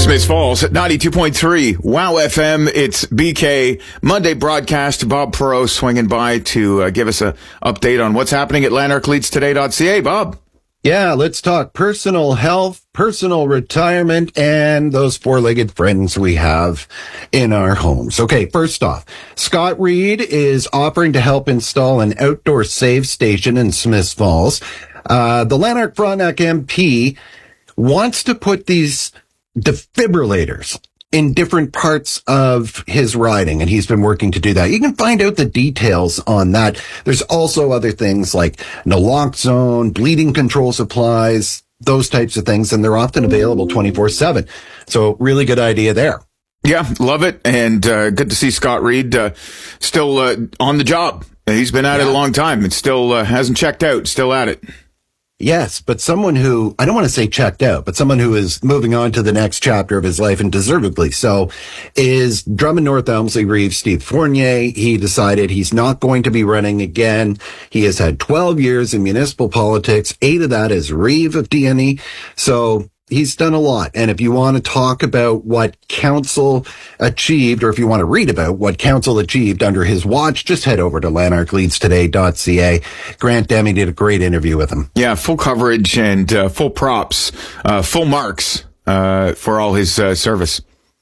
Smiths Falls at 92.3 Wow FM. It's BK Monday broadcast. Bob Perot swinging by to give us an update on what's happening at lanarkleadstoday.ca. Bob. Yeah, let's talk personal health, personal retirement, and those four-legged friends we have in our homes. Okay, first off, Scott Reed is offering to help install an outdoor save station in Smiths Falls. The Lanark Frontenac MP wants to put these defibrillators in different parts of his riding, and he's been working to do that. You can find out the details on that. There's also other things like naloxone, bleeding control supplies, those types of things, and they're often available 24/7. So really good idea there. Yeah, love it, and good to see Scott Reed still on the job. He's been at it a long time and still hasn't checked out, still at it. Yes, but someone who, I don't want to say checked out, but someone who is moving on to the next chapter of his life, and deservedly so, is Drummond North Elmsley Reeve Steve Fournier. He decided he's not going to be running again. He has had 12 years in municipal politics, 8 of that as Reeve of DNE. So he's done a lot. And if you want to talk about what council achieved, or if you want to read about what council achieved under his watch, just head over to lanarkleadstoday.ca. Grant Demi did a great interview with him. Yeah, full coverage and full props, full marks for all his service.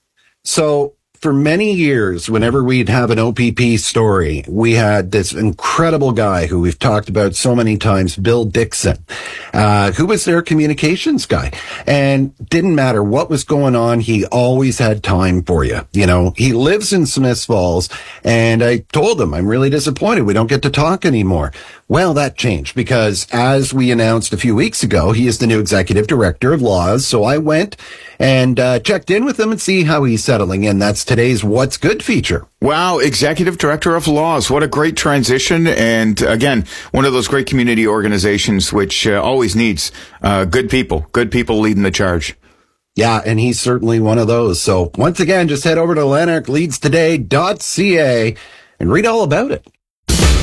So for many years, whenever we'd have an OPP story, we had this incredible guy who we've talked about so many times, Bill Dixon, who was their communications guy. And didn't matter what was going on, he always had time for you. You know, he lives in Smiths Falls, and I told him, I'm really disappointed we don't get to talk anymore. Well, that changed because, as we announced a few weeks ago, he is the new executive director of laws. So I went and checked in with him and see how he's settling in. That's today's What's Good feature. Wow, executive director of laws. What a great transition. And again, one of those great community organizations which always needs good people leading the charge. Yeah, and he's certainly one of those. So once again, just head over to lanarkleadstoday.ca and read all about it.